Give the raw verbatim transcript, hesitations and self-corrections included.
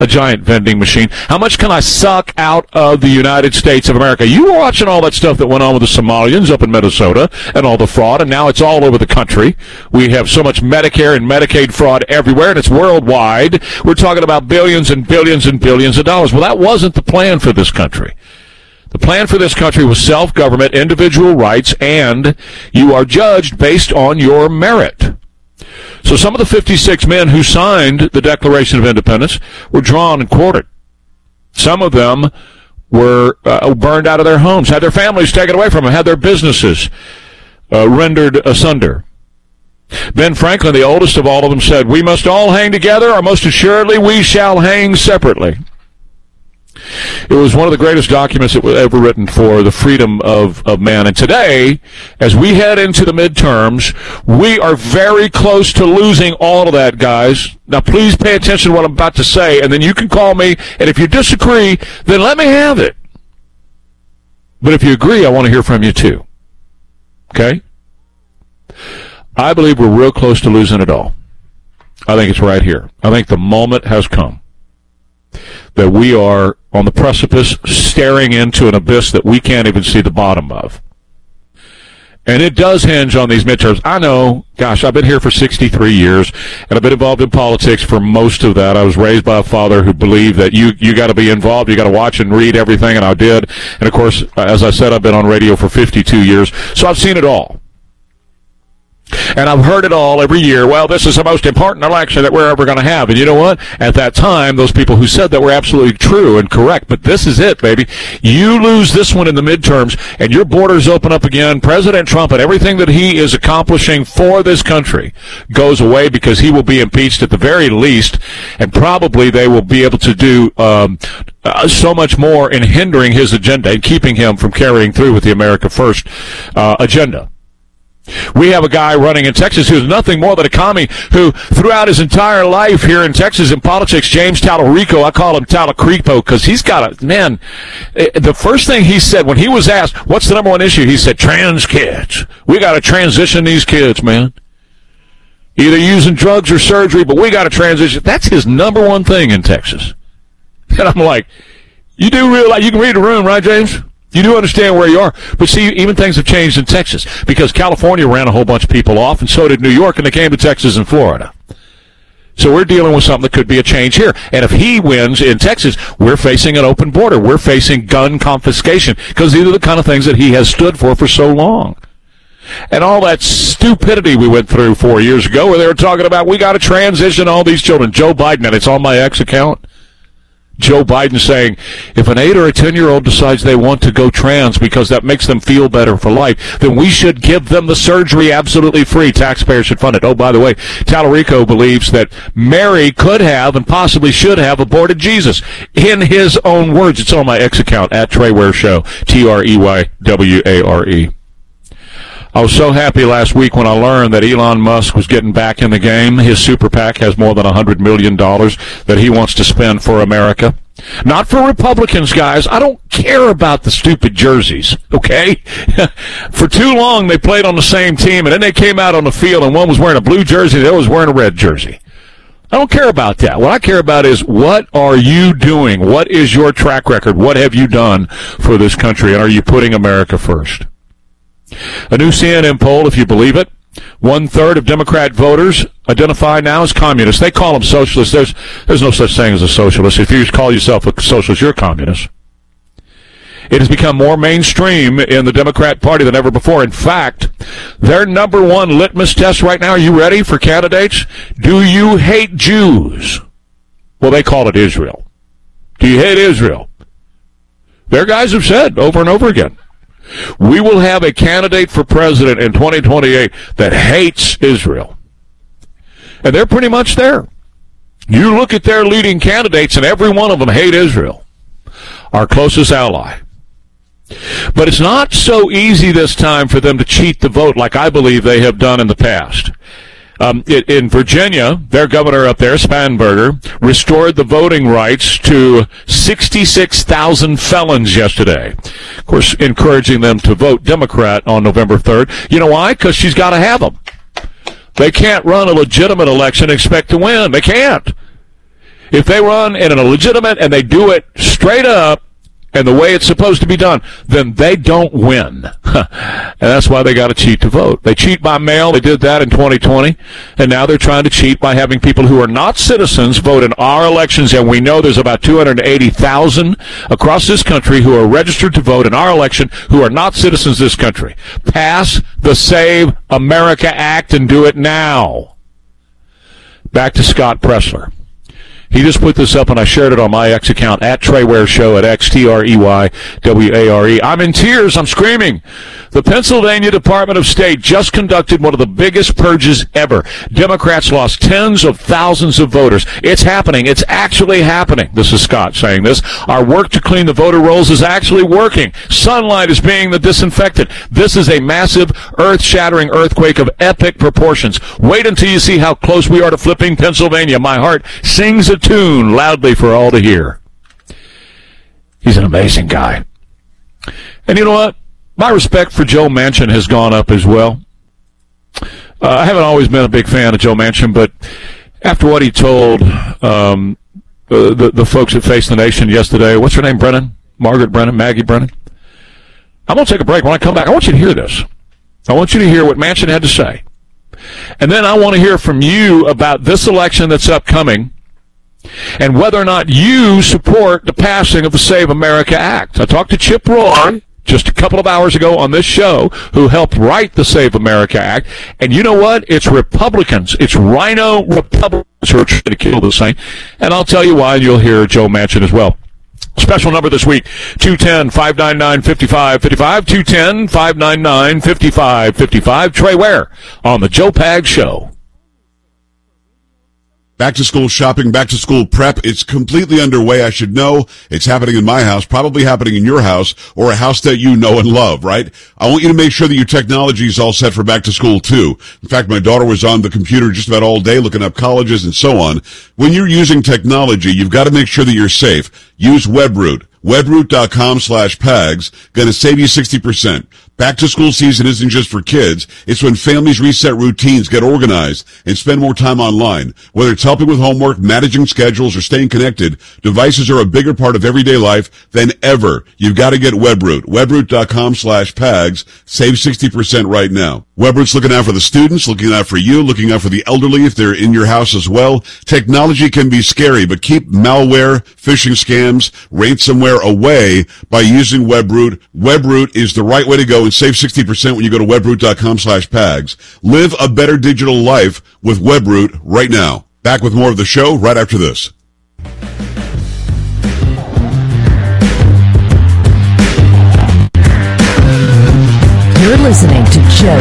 a giant vending machine. How much can I suck out of the United States of America? You were watching all that stuff that went on with the Somalians up in Minnesota and all the fraud, and now it's all over the country. We have so much Medicare and Medicaid fraud everywhere, and it's worldwide. We're talking about billions and billions and billions of dollars. Well, that wasn't the plan for this country. The plan for this country was self-government, individual rights, and you are judged based on your merit. So some of the fifty-six men who signed the Declaration of Independence were drawn and quartered. Some of them were uh, burned out of their homes, had their families taken away from them, had their businesses uh, rendered asunder. Ben Franklin, the oldest of all of them, said, "We must all hang together, or most assuredly we shall hang separately." It was one of the greatest documents that was ever written for the freedom of, of man. And today, as we head into the midterms, we are very close to losing all of that, guys. Now, please pay attention to what I'm about to say, and then you can call me, and if you disagree, then let me have it. But if you agree, I want to hear from you too. Okay? I believe we're real close to losing it all. I think it's right here. I think the moment has come that we are on the precipice, staring into an abyss that we can't even see the bottom of. And it does hinge on these midterms. I know, gosh, I've been here for sixty-three years, and I've been involved in politics for most of that. I was raised by a father who believed that you you got to be involved, you got to watch and read everything, and I did. And, of course, as I said, I've been on radio for fifty-two years, so I've seen it all. And I've heard it all every year. Well, this is the most important election that we're ever going to have. And you know what? At that time, those people who said that were absolutely true and correct. But this is it, baby. You lose this one in the midterms, and your borders open up again. President Trump and everything that he is accomplishing for this country goes away because he will be impeached at the very least, and probably they will be able to do um, uh, so much more in hindering his agenda and keeping him from carrying through with the America First uh, agenda. We have a guy running in Texas who's nothing more than a commie who, throughout his entire life here in Texas in politics, James Talarico, I call him Talacrepo because he's got a, man, the first thing he said when he was asked, what's the number one issue? He said, trans kids. We got to transition these kids, man. Either using drugs or surgery, but we got to transition. That's his number one thing in Texas. And I'm like, you do realize, you can read the room, right, James? You do understand where you are. But see, even things have changed in Texas because California ran a whole bunch of people off, and so did New York, and they came to Texas and Florida. So we're dealing with something that could be a change here. And if he wins in Texas, we're facing an open border. We're facing gun confiscation because these are the kind of things that he has stood for for so long. And all that stupidity we went through four years ago where they were talking about we got to transition all these children. Joe Biden, and it's on my X account. Joe Biden saying, if an eight or a ten-year-old decides they want to go trans because that makes them feel better for life, then we should give them the surgery absolutely free. Taxpayers should fund it. Oh, by the way, Talarico believes that Mary could have and possibly should have aborted Jesus. In his own words, it's on my X account, at Trey Ware Show, T R E Y W A R E. I was so happy last week when I learned that Elon Musk was getting back in the game. His super PAC has more than one hundred million dollars that he wants to spend for America. Not for Republicans, guys. I don't care about the stupid jerseys, okay? For too long, they played on the same team, and then they came out on the field, and one was wearing a blue jersey, and the other was wearing a red jersey. I don't care about that. What I care about is what are you doing? What is your track record? What have you done for this country, and are you putting America first? A new C N N poll, if you believe it, one-third of Democrat voters identify now as communists. They call them socialists. There's there's no such thing as a socialist. If you call yourself a socialist, you're a communist. It has become more mainstream in the Democrat Party than ever before. In fact, their number one litmus test right now, are you ready for candidates? Do you hate Jews? Well, they call it Israel. Do you hate Israel? Their guys have said over and over again, we will have a candidate for president in twenty twenty-eight that hates Israel. And they're pretty much there. You look at their leading candidates, and every one of them hate Israel, our closest ally. But it's not so easy this time for them to cheat the vote like I believe they have done in the past. Um, it, in Virginia, their governor up there, Spanberger, restored the voting rights to sixty-six thousand felons yesterday. Of course, encouraging them to vote Democrat on November third. You know why? Because she's got to have them. They can't run a legitimate election and expect to win. They can't. If they run in a legitimate and they do it straight up and the way it's supposed to be done, then they don't win. And that's why they got to cheat to vote. They cheat by mail. They did that in twenty twenty. And now they're trying to cheat by having people who are not citizens vote in our elections. And we know there's about two hundred eighty thousand across this country who are registered to vote in our election who are not citizens of this country. Pass the Save America Act and do it now. Back to Scott Presler. He just put this up, and I shared it on my X account, at Trey Ware Show, at X T R E Y W A R E. I'm in tears. I'm screaming. The Pennsylvania Department of State just conducted one of the biggest purges ever. Democrats lost tens of thousands of voters. It's happening. It's actually happening. This is Scott saying this. Our work to clean the voter rolls is actually working. Sunlight is being the disinfectant. This is a massive, earth-shattering earthquake of epic proportions. Wait until you see how close we are to flipping Pennsylvania. My heart sings a tune loudly for all to hear. He's an amazing guy. And you know what? My respect for Joe Manchin has gone up as well. Uh, I haven't always been a big fan of Joe Manchin, but after what he told um, the, the, the folks at Face the Nation yesterday, what's her name, Brennan? Margaret Brennan? Maggie Brennan? I'm going to take a break. When I come back, I want you to hear this. I want you to hear what Manchin had to say. And then I want to hear from you about this election that's upcoming and whether or not you support the passing of the Save America Act. I talked to Chip Roy just a couple of hours ago on this show, who helped write the Save America Act. And you know what? It's Republicans. It's rhino Republicans who are trying to kill this thing. And I'll tell you why, and you'll hear Joe Manchin as well. Special number this week, two one zero, five nine nine, five five five five, two one zero, five nine nine, five five five five. Trey Ware on the Joe Pags Show. Back to school shopping, back to school prep. It's completely underway. I should know it's happening in my house, probably happening in your house or a house that you know and love, right? I want you to make sure that your technology is all set for back to school too. In fact, my daughter was on the computer just about all day looking up colleges and so on. When you're using technology, you've got to make sure that you're safe. Use WebRoot. webroot.com slash pags. Gonna save you sixty percent. Back to school season isn't just for kids. It's when families reset routines, get organized, and spend more time online. Whether it's helping with homework, managing schedules, or staying connected, devices are a bigger part of everyday life than ever. You've got to get WebRoot. webroot.com slash pags. Save sixty percent right now. WebRoot's looking out for the students, looking out for you, looking out for the elderly if they're in your house as well. Technology can be scary, but keep malware, phishing scams, ransomware away by using WebRoot. WebRoot is the right way to go and save sixty percent when you go to webroot.com slash pags. Live a better digital life with WebRoot right now. Back with more of the show right after this. You're listening to Joe